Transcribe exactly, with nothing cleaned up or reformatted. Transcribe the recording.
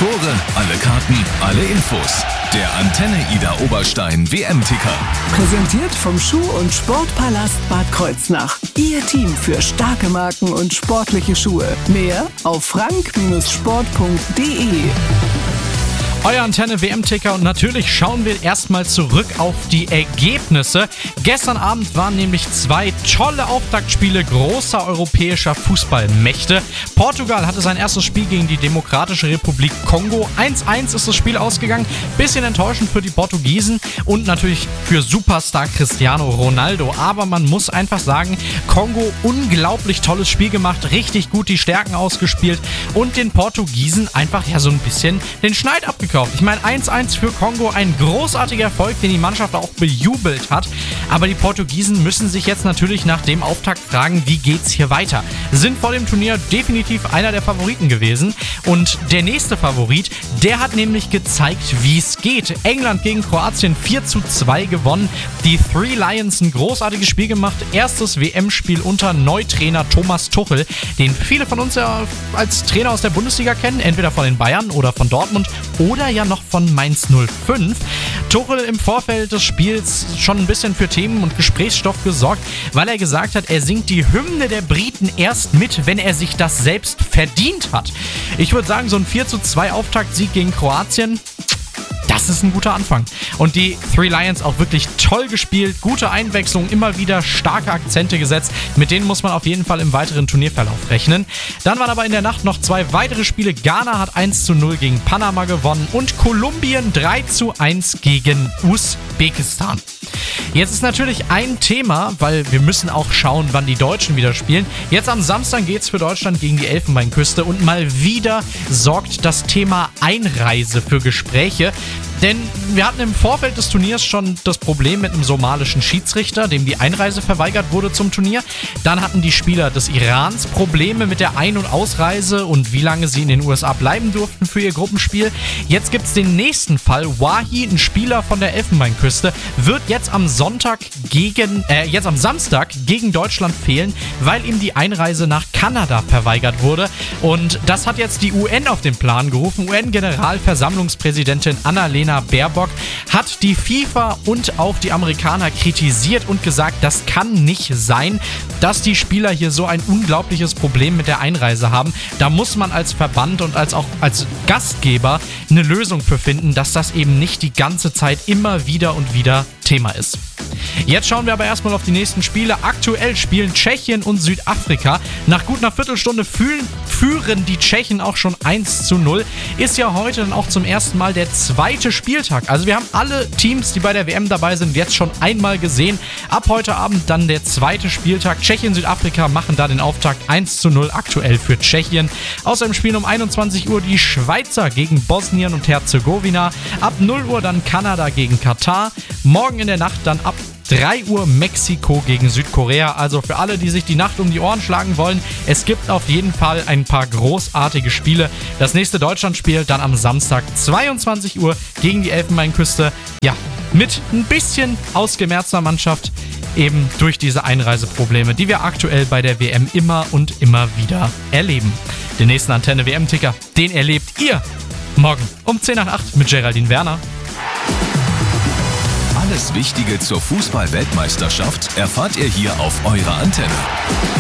Tore, alle Karten, alle Infos. Der Antenne Ida Oberstein W M-Ticker. Präsentiert vom Schuh- und Sportpalast Bad Kreuznach. Ihr Team für starke Marken und sportliche Schuhe. Mehr auf frank Sport punkt de. Euer Antenne-W M-Ticker und natürlich schauen wir erstmal zurück auf die Ergebnisse. Gestern Abend waren nämlich zwei tolle Auftaktspiele großer europäischer Fußballmächte. Portugal hatte sein erstes Spiel gegen die Demokratische Republik Kongo. eins eins ist das Spiel ausgegangen. Bisschen enttäuschend für die Portugiesen und natürlich für Superstar Cristiano Ronaldo. Aber man muss einfach sagen, Kongo unglaublich tolles Spiel gemacht, richtig gut die Stärken ausgespielt und den Portugiesen einfach ja so ein bisschen den Schneid abgekauft. Ich meine, eins eins für Kongo, ein großartiger Erfolg, den die Mannschaft auch bejubelt hat. Aber die Portugiesen müssen sich jetzt natürlich nach dem Auftakt fragen, wie geht's hier weiter? Sind vor dem Turnier definitiv einer der Favoriten gewesen. Und der nächste Favorit, der hat nämlich gezeigt, wie es geht. England gegen Kroatien vier zu zwei gewonnen. Die Three Lions ein großartiges Spiel gemacht. Erstes W M-Spiel unter Neutrainer Thomas Tuchel, den viele von uns ja als Trainer aus der Bundesliga kennen. Entweder von den Bayern oder von Dortmund oder ja noch von Mainz null fünf. Tuchel im Vorfeld des Spiels schon ein bisschen für Themen und Gesprächsstoff gesorgt, weil er gesagt hat, er singt die Hymne der Briten erst mit, wenn er sich das selbst verdient hat. Ich würde sagen, so ein vier zu zwei Auftaktsieg gegen Kroatien, das ist ein guter Anfang. Und die Three Lions auch wirklich toll gespielt, gute Einwechslung, immer wieder starke Akzente gesetzt. Mit denen muss man auf jeden Fall im weiteren Turnierverlauf rechnen. Dann waren aber in der Nacht noch zwei weitere Spiele. Ghana hat eins zu null gegen Panama gewonnen und Kolumbien drei zu eins gegen Usbekistan. Jetzt ist natürlich ein Thema, weil wir müssen auch schauen, wann die Deutschen wieder spielen. Jetzt am Samstag geht es für Deutschland gegen die Elfenbeinküste und mal wieder sorgt das Thema Einreise für Gespräche. Denn wir hatten im Vorfeld des Turniers schon das Problem mit einem somalischen Schiedsrichter, dem die Einreise verweigert wurde zum Turnier. Dann hatten die Spieler des Irans Probleme mit der Ein- und Ausreise und wie lange sie in den U S A bleiben durften für ihr Gruppenspiel. Jetzt gibt es den nächsten Fall. Wahi, ein Spieler von der Elfenbeinküste, wird jetzt am Sonntag gegen, äh, jetzt am Samstag gegen Deutschland fehlen, weil ihm die Einreise nach Kanada verweigert wurde. Und das hat jetzt die U N auf den Plan gerufen. U N-Generalversammlungspräsidentin Annalena Baerbock hat die FIFA und auch die Amerikaner kritisiert und gesagt, das kann nicht sein, dass die Spieler hier so ein unglaubliches Problem mit der Einreise haben. Da muss man als Verband und als auch als Gastgeber eine Lösung für finden, dass das eben nicht die ganze Zeit immer wieder und wieder Thema ist. Jetzt schauen wir aber erstmal auf die nächsten Spiele. Aktuell spielen Tschechien und Südafrika. Nach gut einer Viertelstunde fühlen, führen die Tschechen auch schon eins zu null. Ist ja heute dann auch zum ersten Mal der zweite Spieltag. Also wir haben alle Teams, die bei der W M dabei sind, jetzt schon einmal gesehen. Ab heute Abend dann der zweite Spieltag. Tschechien, Südafrika machen da den Auftakt eins zu null aktuell für Tschechien. Außerdem spielen um einundzwanzig Uhr die Schweizer gegen Bosnien und Herzegowina. Ab null Uhr dann Kanada gegen Katar. Morgen in der Nacht dann ab drei Uhr Mexiko gegen Südkorea. Also für alle, die sich die Nacht um die Ohren schlagen wollen, es gibt auf jeden Fall ein paar großartige Spiele. Das nächste Deutschlandspiel dann am Samstag zweiundzwanzig Uhr gegen die Elfenbeinküste. Ja, mit ein bisschen ausgemerzter Mannschaft, eben durch diese Einreiseprobleme, die wir aktuell bei der W M immer und immer wieder erleben. Den nächsten Antenne-W M-Ticker, den erlebt ihr morgen um zehn nach acht mit Geraldine Werner. Alles Wichtige zur Fußball-Weltmeisterschaft erfahrt ihr hier auf eurer Antenne.